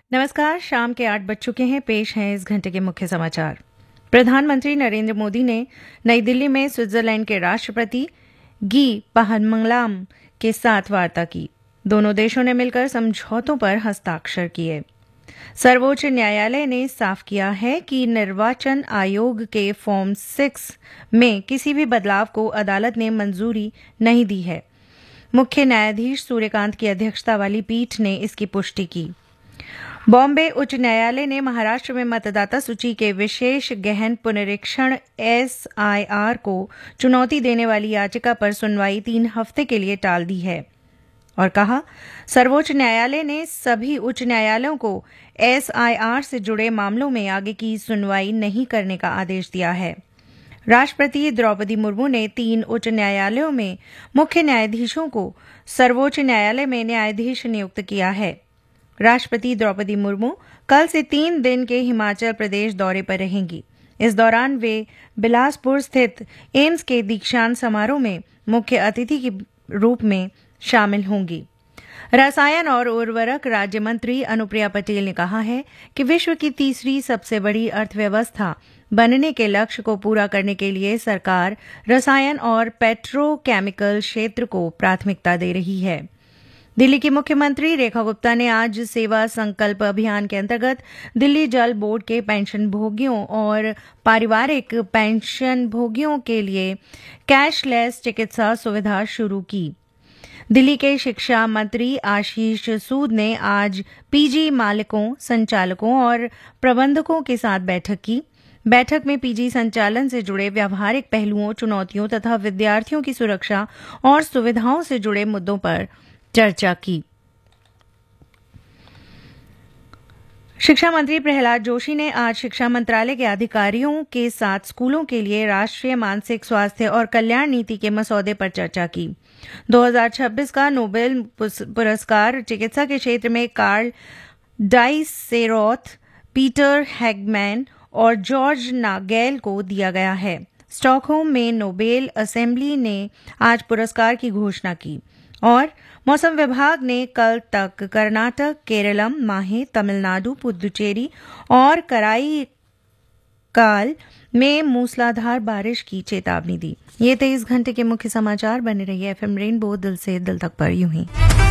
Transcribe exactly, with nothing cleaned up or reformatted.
नमस्कार। शाम के आठ बज चुके हैं। पेश हैं इस घंटे के मुख्य समाचार। प्रधानमंत्री नरेंद्र मोदी ने नई दिल्ली में स्विट्जरलैंड के राष्ट्रपति गी पाहनमंगलाम के साथ वार्ता की। दोनों देशों ने मिलकर समझौतों पर हस्ताक्षर किए। सर्वोच्च न्यायालय ने साफ किया है कि निर्वाचन आयोग के फॉर्म सिक्स में किसी भी बदलाव को अदालत ने मंजूरी नहीं दी है। मुख्य न्यायाधीश सूर्यकांत की अध्यक्षता वाली पीठ ने इसकी पुष्टि की। बॉम्बे उच्च न्यायालय ने महाराष्ट्र में मतदाता सूची के विशेष गहन पुनरीक्षण एस आई आर को चुनौती देने वाली याचिका पर सुनवाई तीन हफ्ते के लिए टाल दी है और कहा, सर्वोच्च न्यायालय ने सभी उच्च न्यायालयों को एस आई आर से जुड़े मामलों में आगे की सुनवाई नहीं करने का आदेश दिया है। राष्ट्रपति द्रौपदी मुर्मू ने तीन उच्च न्यायालयों में मुख्य न्यायाधीशों को सर्वोच्च न्यायालय में न्यायाधीश नियुक्त किया है। राष्ट्रपति द्रौपदी मुर्मू कल से तीन दिन के हिमाचल प्रदेश दौरे पर रहेंगी। इस दौरान वे बिलासपुर स्थित एम्स के दीक्षांत समारोह में मुख्य अतिथि के रूप में शामिल होंगी। रसायन और उर्वरक राज्य मंत्री अनुप्रिया पटेल ने कहा है कि विश्व की तीसरी सबसे बड़ी अर्थव्यवस्था बनने के लक्ष्य को पूरा करने के लिए सरकार रसायन और पेट्रोकेमिकल क्षेत्र को प्राथमिकता दे रही है। दिल्ली की मुख्यमंत्री रेखा गुप्ता ने आज सेवा संकल्प अभियान के अंतर्गत दिल्ली जल बोर्ड के पेंशन भोगियों और पारिवारिक पेंशन भोगियों के लिए कैशलेस चिकित्सा सुविधा शुरू की। दिल्ली के शिक्षा मंत्री आशीष सूद ने आज पीजी मालिकों, संचालकों और प्रबंधकों के साथ बैठक की। बैठक में पीजी संचालन से जुड़े व्यावहारिक पहलुओं, चुनौतियों तथा विद्यार्थियों की सुरक्षा और सुविधाओं से जुड़े मुद्दों पर चर्चा की। शिक्षा मंत्री प्रहलाद जोशी ने आज शिक्षा मंत्रालय के अधिकारियों के साथ स्कूलों के लिए राष्ट्रीय मानसिक स्वास्थ्य और कल्याण नीति के मसौदे पर चर्चा की। दो हज़ार छब्बीस का नोबेल पुरस्कार चिकित्सा के क्षेत्र में कार्ल डाइसेरोथ, पीटर हैगमैन और जॉर्ज नागेल को दिया गया है। स्टॉकहोम में नोबेल असेंबली ने आज पुरस्कार की घोषणा की और मौसम विभाग ने कल तक कर्नाटक, केरलम, माहे, तमिलनाडु, पुदुचेरी और कराईकाल में मूसलाधार बारिश की चेतावनी दी। ये थे इस घंटे के मुख्य समाचार। बने रहिए एफएम रेनबो, दिल से दिल तक पर यूं ही।